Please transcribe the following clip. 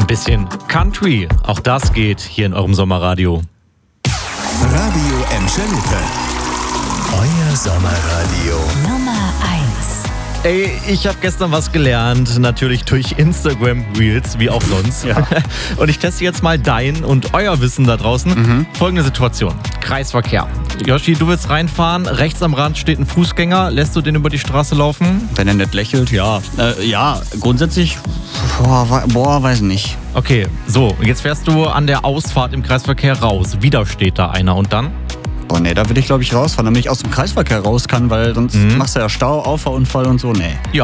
Ein bisschen Country, auch das geht hier in eurem Sommerradio. Radio Emschalippe. Euer Sommerradio. Nummer 1. Ey, ich habe gestern was gelernt, natürlich durch Instagram Reels, wie auch sonst. Ja. Und ich teste jetzt mal dein und euer Wissen da draußen. Folgende Situation, Kreisverkehr. Yoshi, du willst reinfahren, rechts am Rand steht ein Fußgänger, lässt du den über die Straße laufen? Wenn er nicht lächelt, ja. Ja, grundsätzlich, weiß nicht. Okay, so, jetzt fährst du an der Ausfahrt im Kreisverkehr raus. Wieder steht da einer und dann? Oh nee, da würde ich glaube ich rausfahren, damit ich aus dem Kreisverkehr raus kann, weil sonst machst du ja Stau, Auffahrunfall und so, nee. Ja,